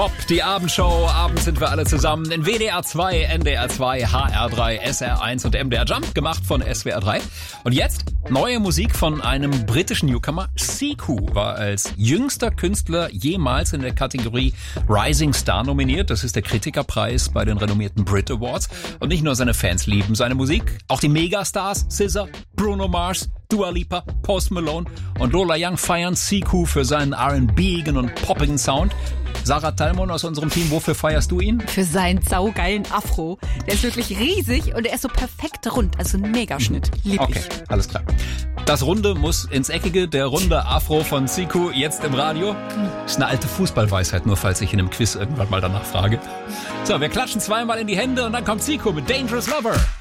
Top, die Abendshow. Abends sind wir alle zusammen in WDR 2, NDR 2, HR 3, SR 1 und MDR Jump, gemacht von SWR 3. Und jetzt neue Musik von einem britischen Newcomer. Siku war als jüngster Künstler jemals in der Kategorie Rising Star nominiert. Das ist der Kritikerpreis bei den renommierten Brit Awards. Und nicht nur seine Fans lieben seine Musik, auch die Megastars SZA, Bruno Mars, Dua Lipa, Post Malone und Lola Young feiern Siku für seinen R&B-igen und poppigen Sound. Sarah Talmon aus unserem Team, wofür feierst du ihn? Für seinen saugeilen Afro. Der ist wirklich riesig und er ist so perfekt rund, also ein Megaschnitt. Lieb ich. Okay, alles klar. Das Runde muss ins Eckige, der runde Afro von Siku, jetzt im Radio. Ist eine alte Fußballweisheit, nur falls ich in einem Quiz irgendwann mal danach frage. So, wir klatschen zweimal in die Hände und dann kommt Siku mit Dangerous Lover.